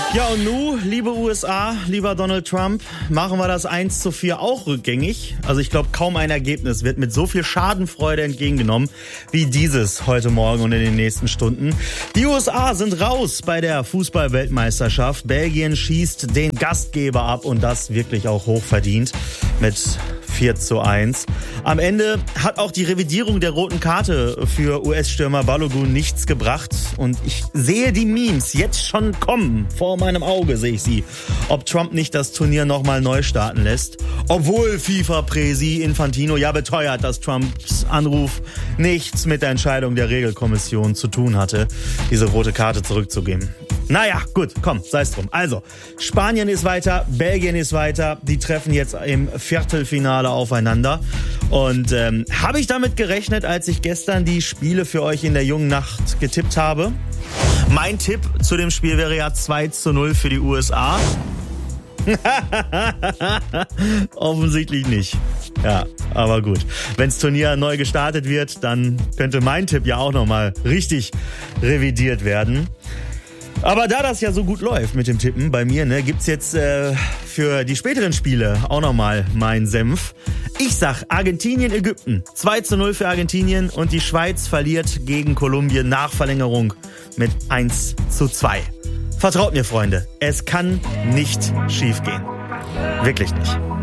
Ja, und nun, liebe USA, lieber Donald Trump, machen wir das 1:4 auch rückgängig. Also ich glaube, kaum ein Ergebnis wird mit so viel Schadenfreude entgegengenommen wie dieses heute Morgen und in den nächsten Stunden. Die USA sind raus bei der Fußball-Weltmeisterschaft. Belgien schießt den Gastgeber ab und das wirklich auch hochverdient mit 4:1. Am Ende hat auch die Revidierung der roten Karte für US-Stürmer Balogun nichts gebracht. Und ich sehe die Memes jetzt schon kommen. Vor meinem Auge sehe ich sie. Ob Trump nicht das Turnier nochmal neu starten lässt. Obwohl FIFA-Präsi Infantino ja beteuert, dass Trumps Anruf nichts mit der Entscheidung der Regelkommission zu tun hatte, diese rote Karte zurückzugeben. Naja, gut, komm, sei's drum. Also, Spanien ist weiter, Belgien ist weiter. Die treffen jetzt im Viertelfinale aufeinander. Und habe ich damit gerechnet, als ich gestern die Spiele für euch in der jungen Nacht getippt habe? Mein Tipp zu dem Spiel wäre ja 2:0 für die USA. Offensichtlich nicht. Ja, aber gut. Wenns Turnier neu gestartet wird, dann könnte mein Tipp ja auch nochmal richtig revidiert werden. Aber da das ja so gut läuft mit dem Tippen bei mir, gibt's jetzt für die späteren Spiele auch nochmal meinen Senf. Ich sag Argentinien, Ägypten. 2:0 für Argentinien und die Schweiz verliert gegen Kolumbien nach Verlängerung mit 1:2. Vertraut mir, Freunde, es kann nicht schiefgehen. Wirklich nicht.